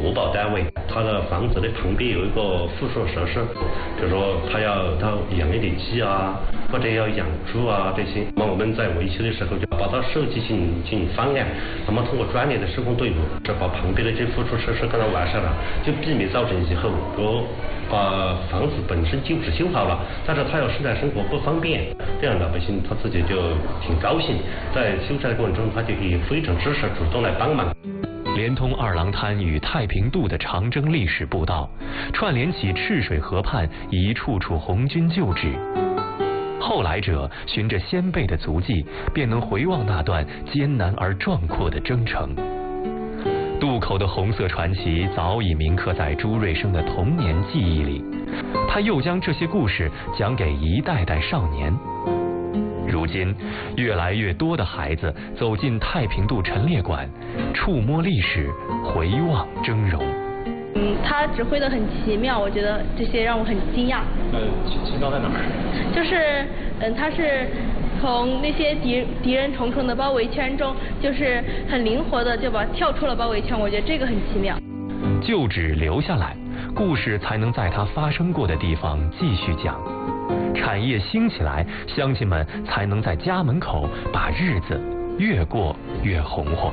国保单位，它的房子的旁边有一个附属设施，比如说它要养一点鸡啊，或者要养猪啊这些。那么我们在维修的时候就把它设计进行方案，那么通过专业的施工队伍，是把旁边的这附属设施给它完善了，就避免造成以后把房子本身旧址修好了，但是他要生产生活不方便，这样老百姓他自己就挺高兴，在修缮的过程中他就可以非常支持主动来帮忙。 连通二郎滩与太平渡的长征历史步道，串联起赤水河畔一处处红军旧址。后来者循着先辈的足迹，便能回望那段艰难而壮阔的征程。渡口的红色传奇早已铭刻在朱瑞生的童年记忆里，他又将这些故事讲给一代代少年。如今，越来越多的孩子走进太平渡陈列馆，触摸历史，回望峥嵘。 他指挥得很奇妙，我觉得这些让我很惊讶。 奇妙在哪儿？ 就是他是从那些敌人重重的包围圈中，就是很灵活的就跳出了包围圈，我觉得这个很奇妙。 旧址留下来，故事才能在它发生过的地方继续讲。产业兴起来，乡亲们才能在家门口把日子越过越红火。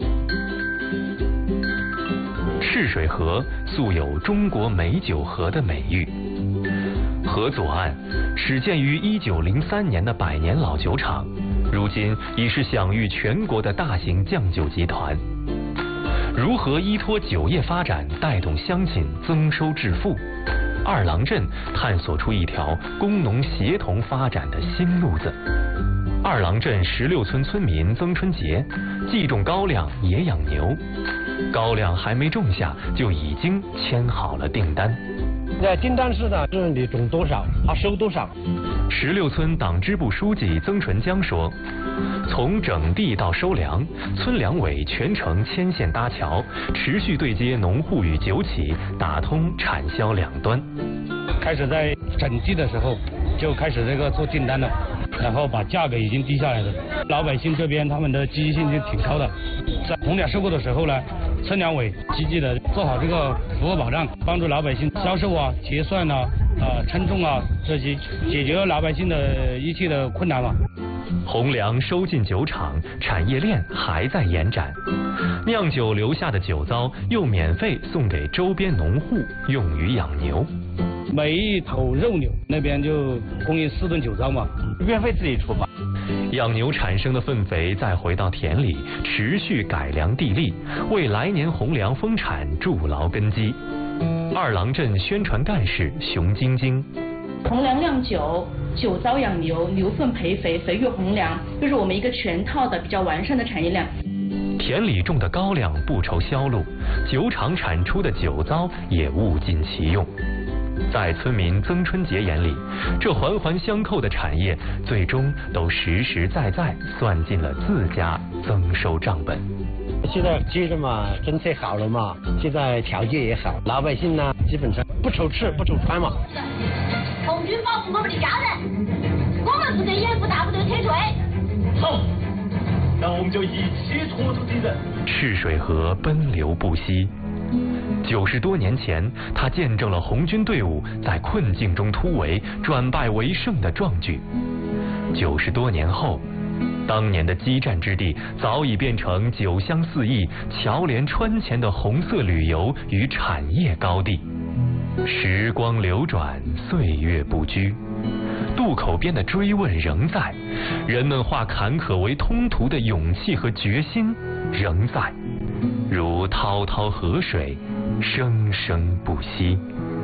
赤水河素有中国美酒河的美誉，河左岸始建于1903年的100年老酒厂，如今已是享誉全国的大型酱酒集团。如何依托酒业发展带动乡亲增收致富？二郎镇探索出一条工农协同发展的新路子。二郎镇16村村民曾春杰既种高粱也养牛，高粱还没种下就已经签好了订单。 订单是的，是你种多少，他收多少。 16村党支部书记曾纯江说，从整地到收粮，村粮委全程牵线搭桥，持续对接农户与酒企，打通产销两端。 开始在整地的时候就开始这个做订单了，然后把价格已经低下来了。老百姓这边他们的积极性就挺高的，在红粮收购的时候呢，村粮委积极的做好这个服务保障，帮助老百姓销售啊、结算啊、称重啊这些，解决老百姓的一切的困难嘛。 红粮收进酒厂，产业链还在延展，酿酒留下的酒糟又免费送给周边农户，用于养牛。 每一头肉牛那边就供应4吨酒糟嘛，运费自己出吧。 养牛产生的粪肥再回到田里，持续改良地力，为来年红粮丰产筑牢根基。二郎镇宣传干事熊晶晶： 红粮酿酒，酒糟养牛，牛粪培肥，肥育红粮，就是我们一个全套的比较完善的产业链。 田里种的高粱不愁销路，酒厂产出的酒糟也物尽其用。在村民曾春杰眼里，这环环相扣的产业最终都实实在在算进了自家增收账本。 现在接着嘛，政策好了嘛，现在条件也好，老百姓呢基本上不愁吃不愁穿嘛。 红军保护我们的家人，我们部队也不大部队撤退。 好，那我们就一起拖住敌人。 赤水河奔流不息。90多年前，他见证了红军队伍在困境中突围、转败为胜的壮举。90多年后，当年的激战之地早已变成酒香四溢、侨联川前的红色旅游与产业高地。时光流转，岁月不居，渡口边的追问仍在，人们化坎坷为通途的勇气和决心仍在，如滔滔河水，生生不息。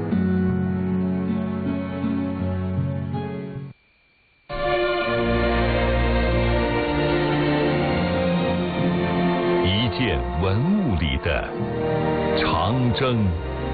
一件文物里的长征。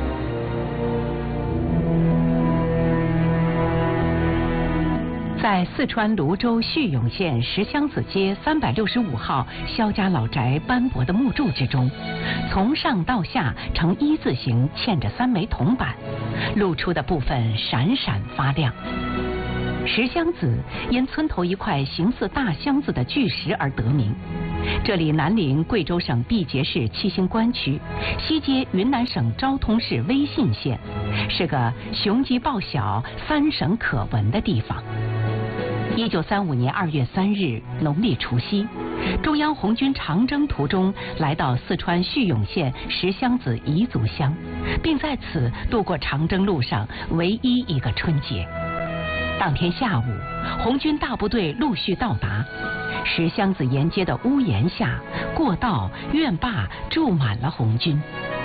在四川泸州叙永县石箱子街365号萧家老宅斑驳的木柱之中，从上到下呈一字形嵌着3枚铜板，露出的部分闪闪发亮。 石箱子因村头一块形似大箱子的巨石而得名。这里南临贵州省毕节市七星关区，西接云南省昭通市威信县，是个雄鸡报晓、三省可闻的地方。1935年2月3日农历除夕，中央红军长征途中来到四川叙永县石箱子彝族乡，并在此度过长征路上唯一一个春节。当天下午，红军大部队陆续到达。石箱子沿街的屋檐下、过道、院坝住满了红军。